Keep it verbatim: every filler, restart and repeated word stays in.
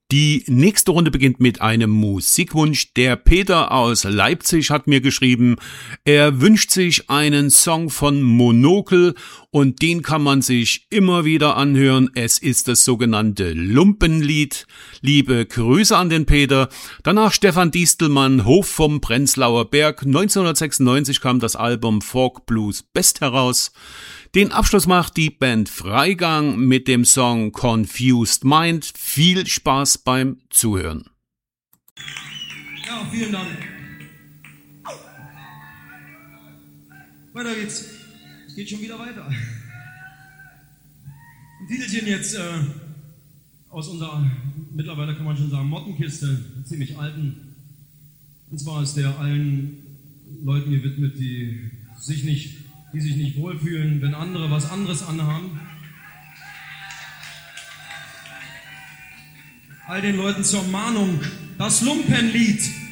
Die nächste Runde beginnt mit einem Musikwunsch. Der Peter aus Leipzig hat mir geschrieben, er wünscht sich einen Song von Monokel und den kann man sich immer wieder anhören. Es ist das sogenannte Lumpenlied. Liebe Grüße an den Peter. Danach Stefan Diestelmann, Hof vom Prenzlauer Berg. neunzehnhundertsechsundneunzig kam das Album Folk Blues Best heraus. Den Abschluss macht die Band Freigang mit dem Song Confused Mind. Viel Spaß beim Zuhören. Ja, vielen Dank. Weiter geht's. Es geht schon wieder weiter. Ein Titelchen jetzt äh, aus unserer, mittlerweile kann man schon sagen, Mottenkiste, ziemlich alten. Und zwar ist der allen Leuten gewidmet, die sich nicht die sich nicht wohlfühlen, wenn andere was anderes anhaben. All den Leuten zur Mahnung, das Lumpenlied.